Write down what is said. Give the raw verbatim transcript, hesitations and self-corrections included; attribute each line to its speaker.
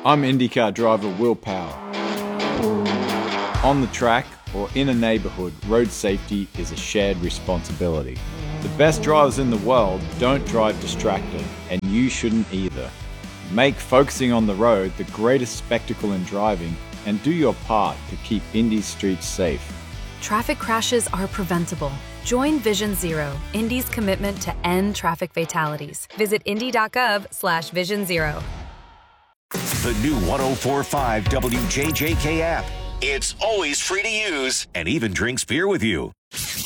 Speaker 1: I'm IndyCar driver Will Power. On the track or in a neighborhood, road safety is a shared responsibility. The best drivers in the world don't drive distracted, and you shouldn't either. Make focusing on the road the greatest spectacle in driving, and do your part to keep Indy's streets safe.
Speaker 2: Traffic crashes are preventable. Join Vision Zero, Indy's commitment to end traffic fatalities. Visit indy.gov slash vision zero.
Speaker 3: The new one oh four point five W J J K app. It's always free to use and even drinks beer with you.